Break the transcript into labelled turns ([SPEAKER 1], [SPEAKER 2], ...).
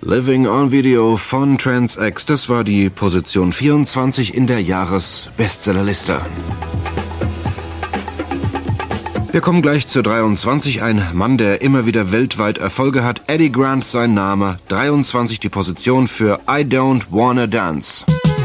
[SPEAKER 1] Living on Video von Trans X, das war die Position 24 in der Jahresbestsellerliste. Wir kommen gleich zur 23, ein Mann, der immer wieder weltweit Erfolge hat. Eddie Grant sein Name, 23 die Position für I Don't Wanna Dance.